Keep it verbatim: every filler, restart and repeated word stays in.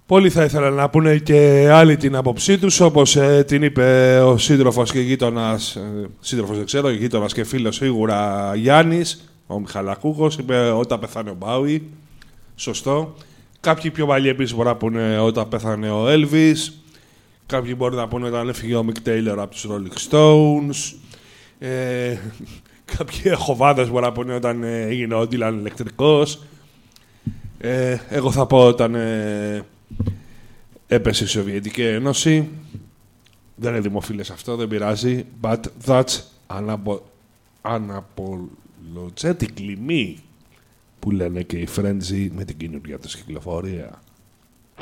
Πολλοί θα ήθελαν να πούνε και άλλοι την άποψή τους, όπως ε, την είπε ο σύντροφος και γείτονας, ε, σύντροφος δεν ξέρω, γείτονας και φίλος σίγουρα Γιάννης, ο Μιχαλακούχος, είπε όταν πεθάνε ο Μπάουι. Σωστό. Κάποιοι πιο παλιοί επίσης μπορεί να πούνε όταν πέθανε ο Έλβις. Κάποιοι μπορεί να πούνε όταν έφυγε ο Μικ Τέιλορ από τους Rolling Stones. Ε, κάποιοι εχοβάδες μπορεί να πούνε όταν ε, έγινε ο Ντίλαν ηλεκτρικός. Ε, εγώ θα πω όταν ε, έπεσε η Σοβιετική Ένωση. Δεν είναι δημοφιλές αυτό, δεν πειράζει. But that's unapologetically me, που λένε και οι Frenzy με την καινούργια τους κυκλοφορία.